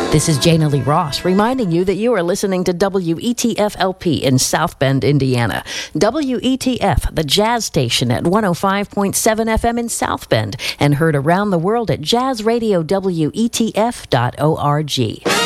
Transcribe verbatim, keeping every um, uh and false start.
This is Jana Lee Ross reminding you that you are listening to W E T F L P in South Bend, Indiana. W E T F, the jazz station at one oh five point seven F M in South Bend, and heard around the world at jazz radio w e t f dot org.